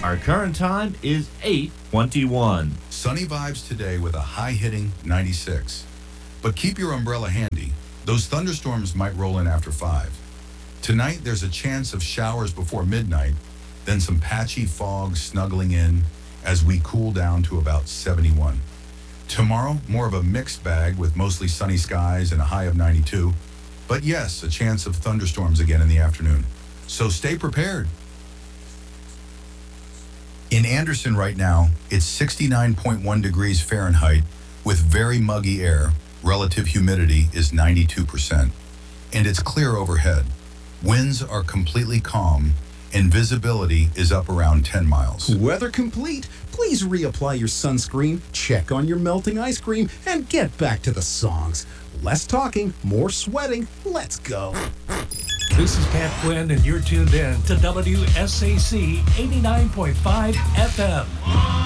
Our current time is 8:21. Sunny vibes today with a high-hitting 96. But keep your umbrella handy. Those thunderstorms might roll in after 5. Tonight, there's a chance of showers before midnight, then some patchy fog snuggling in as we cool down to about 71. Tomorrow, more of a mixed bag with mostly sunny skies and a high of 92. But yes, a chance of thunderstorms again in the afternoon. So stay prepared. In Anderson right now, it's 69.1 degrees Fahrenheit with very muggy air. Relative humidity is 92%. And it's clear overhead. Winds are completely calm and visibility is up around 10 miles. Weather complete. Please reapply your sunscreen, check on your melting ice cream, and get back to the songs. Less talking, more sweating. Let's go. This is Pat Quinn, and you're tuned in to WSAC 89.5 FM.